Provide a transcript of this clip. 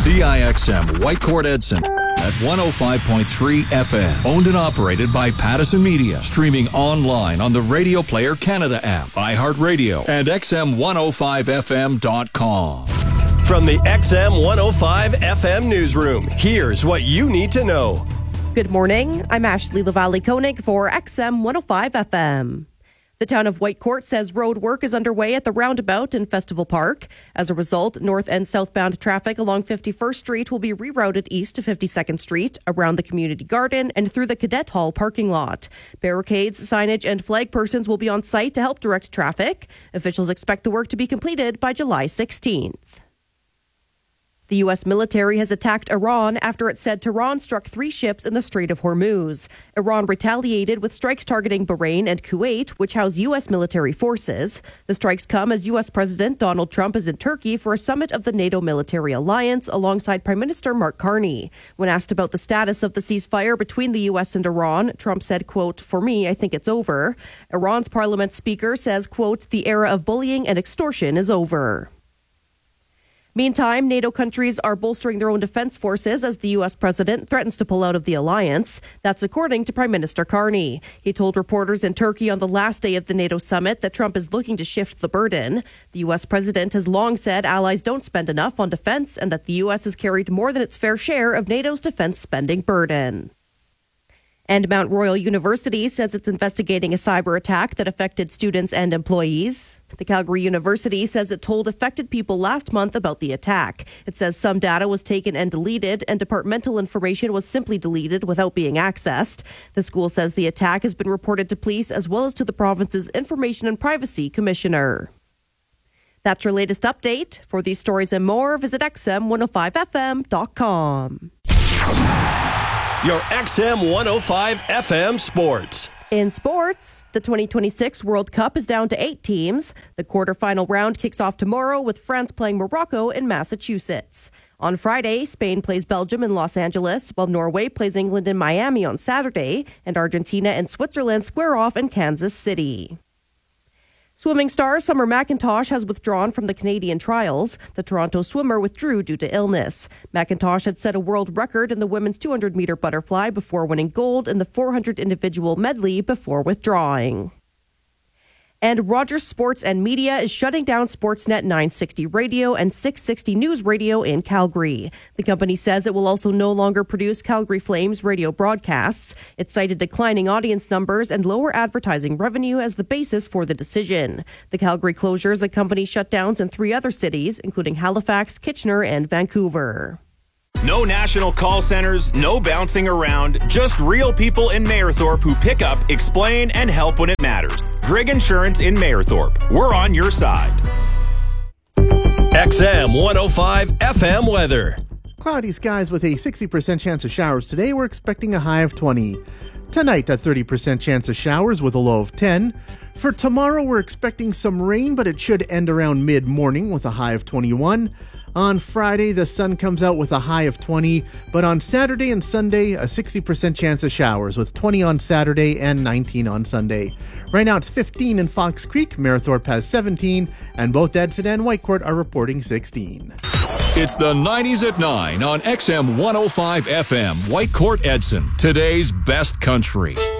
CIXM Whitecourt Edson at 105.3 FM. Owned and operated by Pattison Media. Streaming online on the Radio Player Canada app, iHeartRadio, and XM105FM.com. From the XM 105 FM newsroom, here's what you need to know. Good morning. I'm Ashley Lavallee-Koenig for XM 105 FM. The town of Whitecourt says road work is underway at the roundabout in Festival Park. As a result, north and southbound traffic along 51st Street will be rerouted east to 52nd Street, around the community garden, and through the Cadet Hall parking lot. Barricades, signage, and flag persons will be on site to help direct traffic. Officials expect the work to be completed by July 16th. The U.S. military has attacked Iran after it said Tehran struck 3 ships in the Strait of Hormuz. Iran retaliated with strikes targeting Bahrain and Kuwait, which house U.S. military forces. The strikes come as U.S. President Donald Trump is in Turkey for a summit of the NATO military alliance alongside Prime Minister Mark Carney. When asked about the status of the ceasefire between the U.S. and Iran, Trump said, quote, "For me, I think it's over." Iran's parliament speaker says, quote, "The era of bullying and extortion is over." Meantime, NATO countries are bolstering their own defense forces as the U.S. president threatens to pull out of the alliance. That's according to Prime Minister Carney. He told reporters in Turkey on the last day of the NATO summit that Trump is looking to shift the burden. The U.S. president has long said allies don't spend enough on defense and that the U.S. has carried more than its fair share of NATO's defense spending burden. And Mount Royal University says it's investigating a cyber attack that affected students and employees. The Calgary University says it told affected people last month about the attack. It says some data was taken and deleted, and departmental information was simply deleted without being accessed. The school says the attack has been reported to police as well as to the province's Information and Privacy Commissioner. That's your latest update. For these stories and more, visit XM105FM.com. Your XM 105 FM Sports. In sports, the 2026 World Cup is down to 8 teams. The quarterfinal round kicks off tomorrow with France playing Morocco in Massachusetts. On Friday, Spain plays Belgium in Los Angeles, while Norway plays England in Miami on Saturday, and Argentina and Switzerland square off in Kansas City. Swimming star Summer McIntosh has withdrawn from the Canadian trials. The Toronto swimmer withdrew due to illness. McIntosh had set a world record in the women's 200-meter butterfly before winning gold in the 400 individual medley before withdrawing. And Rogers Sports and Media is shutting down Sportsnet 960 Radio and 660 News Radio in Calgary. The company says it will also no longer produce Calgary Flames radio broadcasts. It cited declining audience numbers and lower advertising revenue as the basis for the decision. The Calgary closures accompany shutdowns in 3 other cities, including Halifax, Kitchener, and Vancouver. No national call centers, no bouncing around, just real people in Mayerthorpe who pick up, explain, and help when it matters. Grigg Insurance in Mayerthorpe. We're on your side. XM 105 FM weather. Cloudy skies with a 60% chance of showers today. We're expecting a high of 20. Tonight, a 30% chance of showers with a low of 10. For tomorrow, we're expecting some rain, but it should end around mid-morning with a high of 21. On Friday, the sun comes out with a high of 20, but on Saturday and Sunday, a 60% chance of showers with 20 on Saturday and 19 on Sunday. Right now, it's 15 in Fox Creek. Mayerthorpe has 17, and both Edson and Whitecourt are reporting 16. It's the 90s at 9 on XM 105 FM, Whitecourt Edson, today's best country.